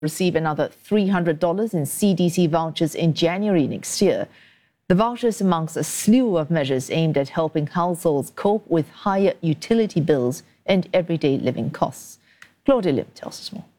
receive another $300 in CDC vouchers in January next year. The vouchers amongst a slew of measures aimed at helping households cope with higher utility bills and everyday living costs. Claudia Lim tells us more.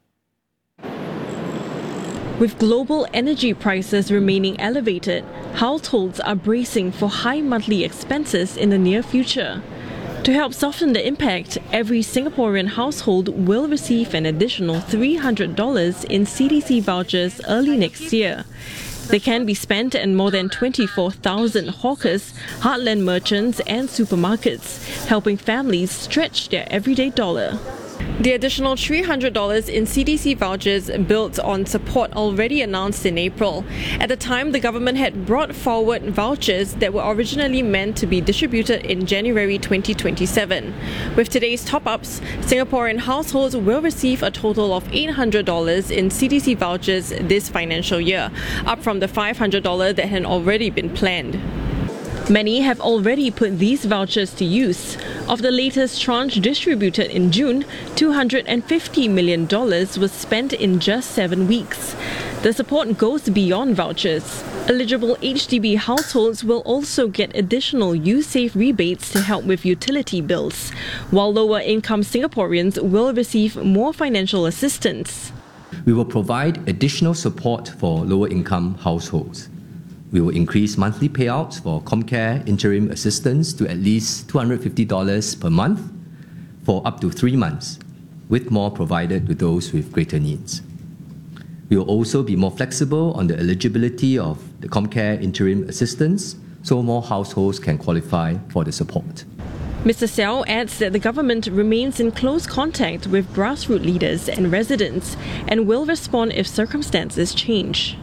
With global energy prices remaining elevated, households are bracing for high monthly expenses in the near future. To help soften the impact, every Singaporean household will receive an additional $300 in CDC vouchers early next year. They can be spent at more than 24,000 hawkers, heartland merchants and supermarkets, helping families stretch their everyday dollar. The additional $300 in CDC vouchers built on support already announced in April. At the time, the government had brought forward vouchers that were originally meant to be distributed in January 2027. With today's top-ups, Singaporean households will receive a total of $800 in CDC vouchers this financial year, up from the $500 that had already been planned. Many have already put these vouchers to use. Of the latest tranche distributed in June, $250 million was spent in just 7 weeks. The support goes beyond vouchers. Eligible HDB households will also get additional USAVE rebates to help with utility bills, while lower-income Singaporeans will receive more financial assistance. We will provide additional support for lower-income households. We will increase monthly payouts for Comcare interim assistance to at least $250 per month for up to 3 months, with more provided to those with greater needs. We will also be more flexible on the eligibility of the Comcare interim assistance so more households can qualify for the support. Mr. Seow adds that the government remains in close contact with grassroots leaders and residents and will respond if circumstances change.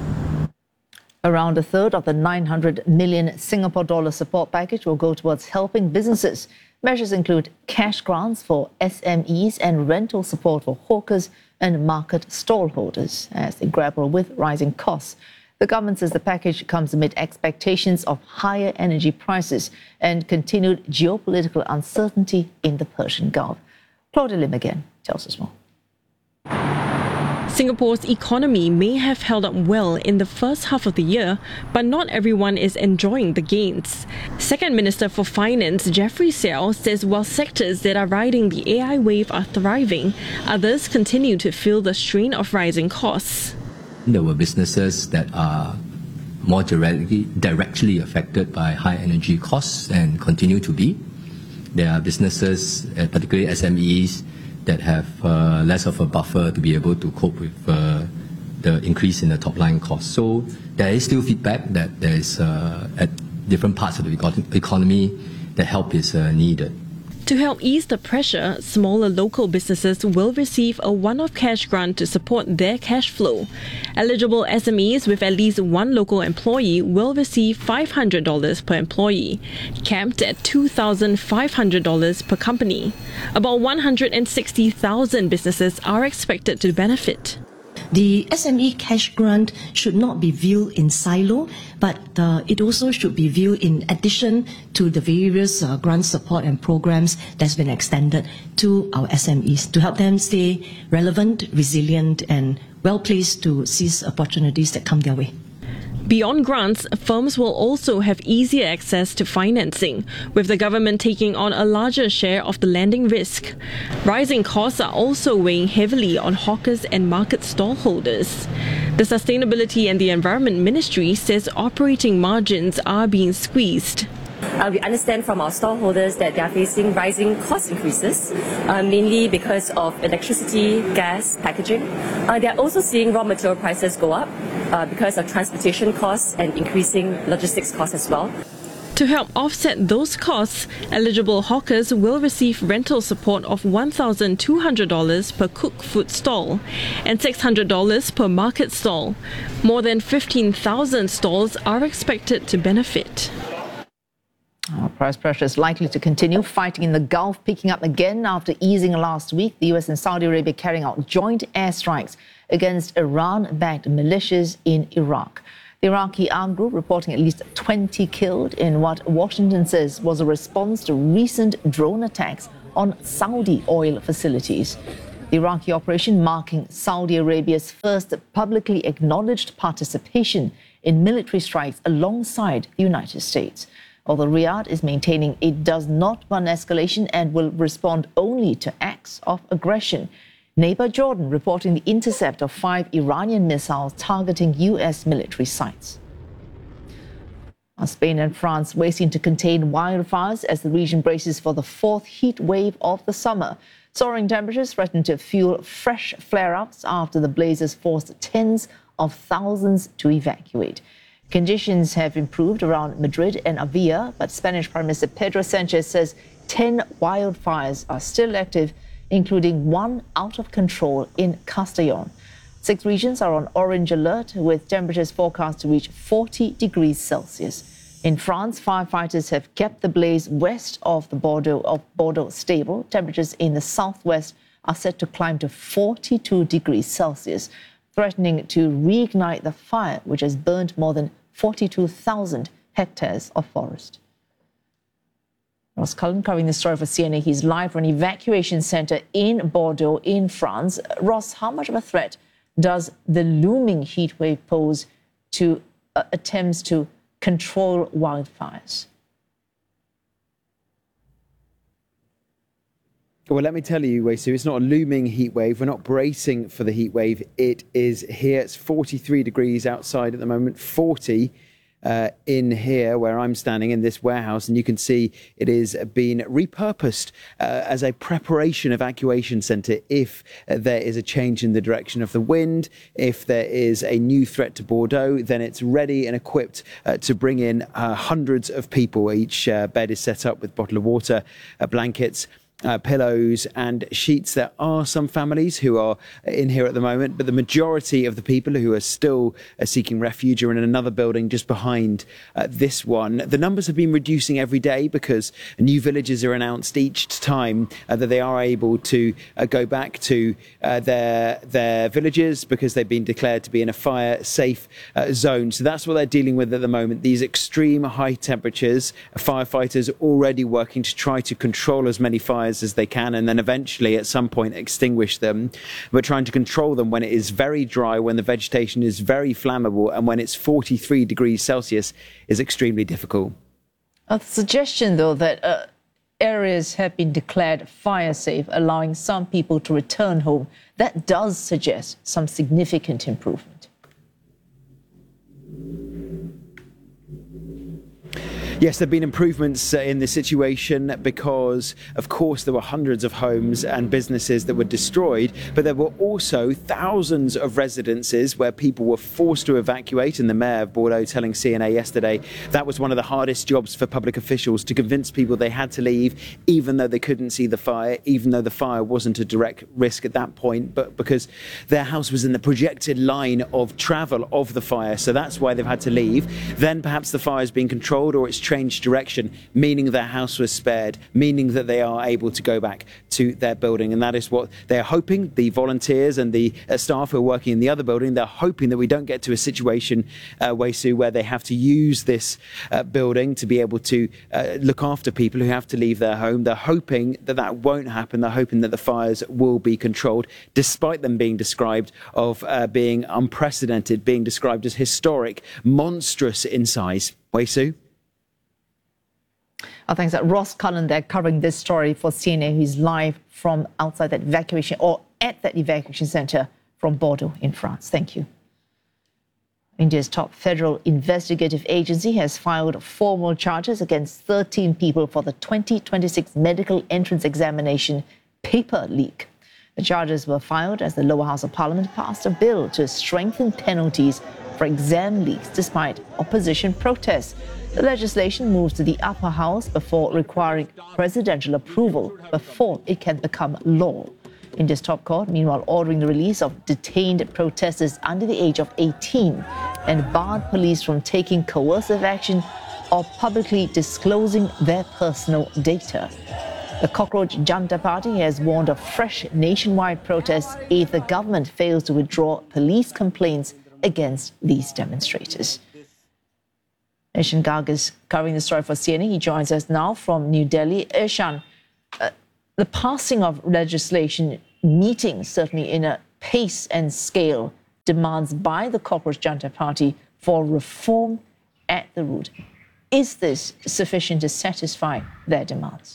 Around a third of the 900 million Singapore dollar support package will go towards helping businesses. Measures include cash grants for SMEs and rental support for hawkers and market stallholders as they grapple with rising costs. The government says the package comes amid expectations of higher energy prices and continued geopolitical uncertainty in the Persian Gulf. Claudia Lim again tells us more. Singapore's economy may have held up well in the first half of the year, but not everyone is enjoying the gains. Second Minister for Finance Jeffrey Seow says while sectors that are riding the AI wave are thriving, others continue to feel the strain of rising costs. There were businesses that are more directly affected by high energy costs and continue to be. There are businesses, particularly SMEs, that have less of a buffer to be able to cope with the increase in the top line costs. So there is still feedback that there is at different parts of the economy that help is needed. To help ease the pressure, smaller local businesses will receive a one-off cash grant to support their cash flow. Eligible SMEs with at least one local employee will receive $500 per employee, capped at $2,500 per company. About 160,000 businesses are expected to benefit. The SME cash grant should not be viewed in silo, but it also should be viewed in addition to the various grant support and programs that's been extended to our SMEs to help them stay relevant, resilient, and well-placed to seize opportunities that come their way. Beyond grants, firms will also have easier access to financing, with the government taking on a larger share of the lending risk. Rising costs are also weighing heavily on hawkers and market stallholders. The Sustainability and the Environment Ministry says operating margins are being squeezed. We understand from our stallholders that they are facing rising cost increases, mainly because of electricity, gas, packaging. They are also seeing raw material prices go up because of transportation costs and increasing logistics costs as well. To help offset those costs, eligible hawkers will receive rental support of $1,200 per cooked food stall and $600 per market stall. More than 15,000 stalls are expected to benefit. Price pressure is likely to continue. Fighting in the Gulf picking up again after easing last week. The US and Saudi Arabia carrying out joint airstrikes against Iran-backed militias in Iraq. The Iraqi armed group reporting at least 20 killed in what Washington says was a response to recent drone attacks on Saudi oil facilities. The Iraqi operation marking Saudi Arabia's first publicly acknowledged participation in military strikes alongside the United States. Although Riyadh is maintaining it does not want escalation and will respond only to acts of aggression. Neighbor Jordan reporting the intercept of 5 Iranian missiles targeting U.S. military sites. Spain and France racing to contain wildfires as the region braces for the 4th heat wave of the summer. Soaring temperatures threaten to fuel fresh flare-ups after the blazes forced tens of thousands to evacuate. Conditions have improved around Madrid and Avia, but Spanish Prime Minister Pedro Sanchez says 10 wildfires are still active, including one out of control in Castellón. 6 regions are on orange alert, with temperatures forecast to reach 40 degrees Celsius. In France, firefighters have kept the blaze west of the Bordeaux stable. Temperatures in the southwest are set to climb to 42 degrees Celsius, threatening to reignite the fire, which has burned more than 42,000 hectares of forest. Ross Cullen covering the story for CNA. He's live from an evacuation centre in Bordeaux in France. Ross, how much of a threat does the looming heat wave pose to attempts to control wildfires? Well, let me tell you, Wei Su, it's not a looming heat wave. We're not bracing for the heat wave. It is here. It's 43 degrees outside at the moment, 40 in here where I'm standing in this warehouse. And you can see it is being repurposed as a preparation evacuation centre if there is a change in the direction of the wind. If there is a new threat to Bordeaux, then it's ready and equipped to bring in hundreds of people. Each bed is set up with a bottle of water, blankets, pillows and sheets. There are some families who are in here at the moment, but the majority of the people who are still seeking refuge are in another building just behind this one. The numbers have been reducing every day because new villages are announced each time that they are able to go back to their villages because they've been declared to be in a fire safe zone. So that's what they're dealing with at the moment. These extreme high temperatures, firefighters already working to try to control as many fires as they can and then eventually at some point extinguish them. We're trying to control them when it is very dry, when the vegetation is very flammable, and when it's 43 degrees Celsius is extremely difficult. A suggestion, though, that areas have been declared fire safe, allowing some people to return home, that does suggest some significant improvement. Yes, there have been improvements in the situation because, of course, there were hundreds of homes and businesses that were destroyed, but there were also thousands of residences where people were forced to evacuate. And the mayor of Bordeaux telling CNA yesterday that was one of the hardest jobs for public officials, to convince people they had to leave, even though they couldn't see the fire, even though the fire wasn't a direct risk at that point, but because their house was in the projected line of travel of the fire. So that's why they've had to leave. Then perhaps the fire's been controlled or it's changed direction, meaning their house was spared, meaning that they are able to go back to their building. And that is what they're hoping. The volunteers and the staff who are working in the other building, they're hoping that we don't get to a situation, Wei Su, where they have to use this building to be able to look after people who have to leave their home. They're hoping that that won't happen. They're hoping that the fires will be controlled, despite them being described of being unprecedented, being described as historic, monstrous in size. Wei Su? Thanks. Ross Cullen there covering this story for CNA. He's live from outside that evacuation or at that evacuation centre from Bordeaux in France. Thank you. India's top federal investigative agency has filed formal charges against 13 people for the 2026 medical entrance examination paper leak. The charges were filed as the lower house of parliament passed a bill to strengthen penalties for exam leaks despite opposition protests. The legislation moves to the upper house before requiring presidential approval before it can become law. India's top court, meanwhile, ordering the release of detained protesters under the age of 18 and barred police from taking coercive action or publicly disclosing their personal data. The Cockroach Janta Party has warned of fresh nationwide protests if the government fails to withdraw police complaints against these demonstrators. Ishan Garg is covering the story for CNN. He joins us now from New Delhi. Ishan, the passing of legislation meeting, certainly in a pace and scale, demands by the Cockroach Janata Party for reform at the root. Is this sufficient to satisfy their demands?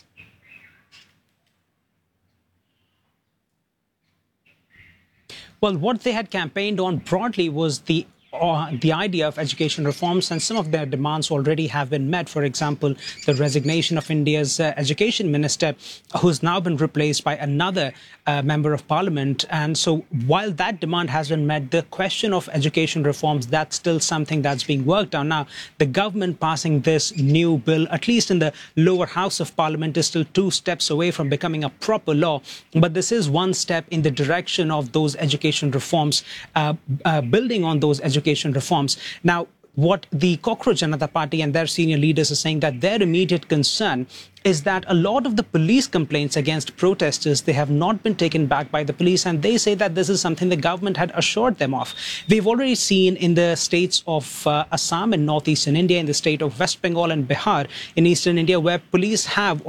Well, what they had campaigned on broadly was the idea of education reforms, and some of their demands already have been met. For example, the resignation of India's education minister, who's now been replaced by another member of parliament. And so while that demand has been met, the question of education reforms, that's still something that's being worked on. Now, the government passing this new bill, at least in the lower house of parliament, is still 2 steps away from becoming a proper law. But this is one step in the direction of those education reforms, building on those education reforms. Now, what the Cockroach Janata Party and their senior leaders are saying, that their immediate concern is that a lot of the police complaints against protesters, they have not been taken back by the police, and they say that this is something the government had assured them of. We've already seen in the states of Assam in northeastern India, in the state of West Bengal and Bihar in eastern India, where police have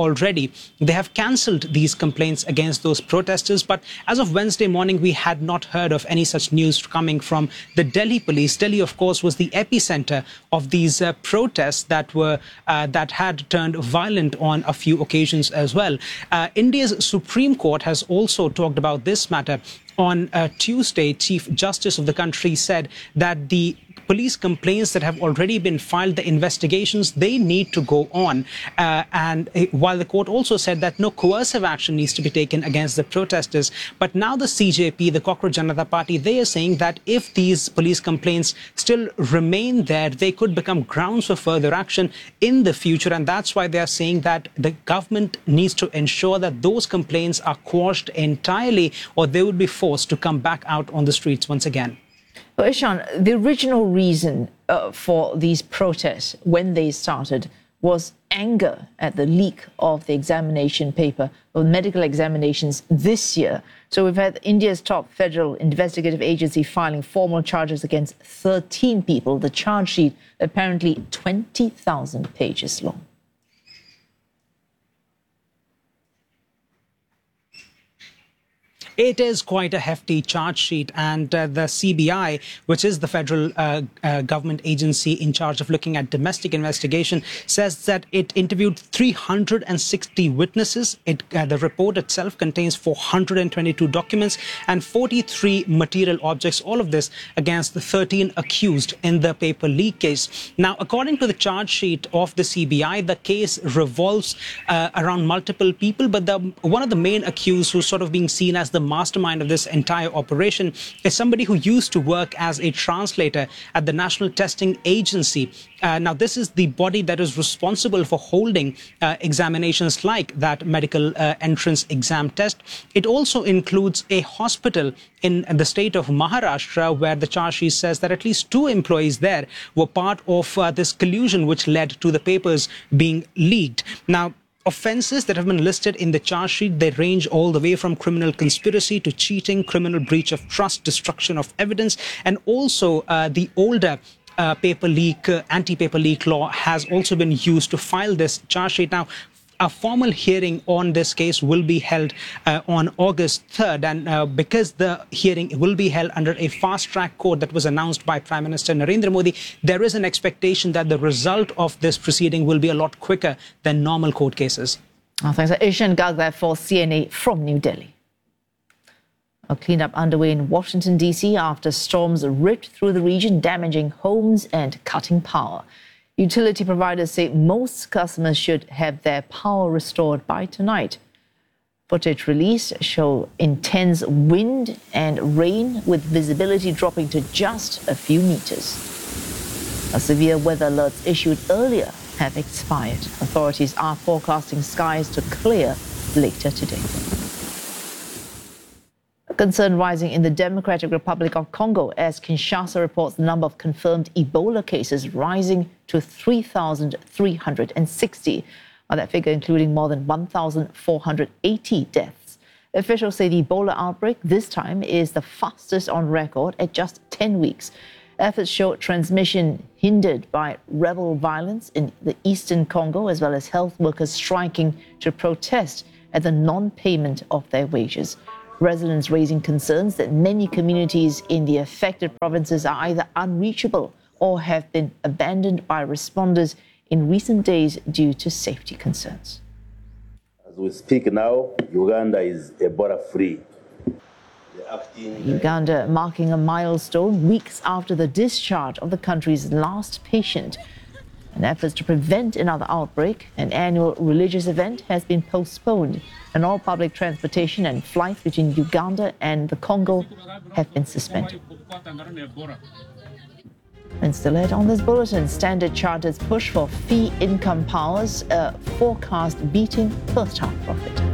cancelled these complaints against those protesters. But as of Wednesday morning, we had not heard of any such news coming from the Delhi police. Delhi, of course, was the epicenter of these protests that had turned violent on a few occasions as well. India's Supreme Court has also talked about this matter. On Tuesday, Chief Justice of the country said that the police complaints that have already been filed, the investigations, they need to go on. And while the court also said that no coercive action needs to be taken against the protesters. But now the CJP, the Cockroach Janata Party, they are saying that if these police complaints still remain there, they could become grounds for further action in the future. And that's why they are saying that the government needs to ensure that those complaints are quashed entirely, or they would be forced to come back out on the streets once again. Well, Ishan, the original reason for these protests when they started was anger at the leak of the examination paper of medical examinations this year. So we've had India's top federal investigative agency filing formal charges against 13 people. The charge sheet apparently 20,000 pages long. It is quite a hefty charge sheet, and the CBI, which is the federal government agency in charge of looking at domestic investigation, says that it interviewed 360 witnesses. The report itself contains 422 documents and 43 material objects, all of this against the 13 accused in the paper leak case. Now, according to the charge sheet of the CBI, the case revolves around multiple people, but one of the main accused, who's sort of being seen as the mastermind of this entire operation, is somebody who used to work as a translator at the National Testing Agency. Now, this is the body that is responsible for holding examinations like that medical entrance exam test. It also includes a hospital in the state of Maharashtra, where the charge sheet says that at least 2 employees there were part of this collusion which led to the papers being leaked. Now, offences that have been listed in the charge sheet, they range all the way from criminal conspiracy to cheating, criminal breach of trust, destruction of evidence, and also the older anti-paper leak law has also been used to file this charge sheet. Now, a formal hearing on this case will be held on August 3rd. And because the hearing will be held under a fast-track court that was announced by Prime Minister Narendra Modi, there is an expectation that the result of this proceeding will be a lot quicker than normal court cases. Thanks. Ishan Garg for CNA from New Delhi. A cleanup underway in Washington, D.C. after storms ripped through the region, damaging homes and cutting power. Utility providers say most customers should have their power restored by tonight. Footage released show intense wind and rain, with visibility dropping to just a few meters. Severe weather alerts issued earlier have expired. Authorities are forecasting skies to clear later today. Concern rising in the Democratic Republic of Congo as Kinshasa reports the number of confirmed Ebola cases rising to 3,360. That figure including more than 1,480 deaths. Officials say the Ebola outbreak this time is the fastest on record at just 10 weeks. Efforts show transmission hindered by rebel violence in the eastern Congo, as well as health workers striking to protest at the non-payment of their wages. Residents raising concerns that many communities in the affected provinces are either unreachable or have been abandoned by responders in recent days due to safety concerns. As we speak now, Uganda is Ebola-free. Uganda marking a milestone weeks after the discharge of the country's last patient. In efforts to prevent another outbreak, an annual religious event has been postponed, and all public transportation and flights between Uganda and the Congo have been suspended. And still ahead on this bulletin, Standard Chartered's push for fee income powers forecast beating first half profit.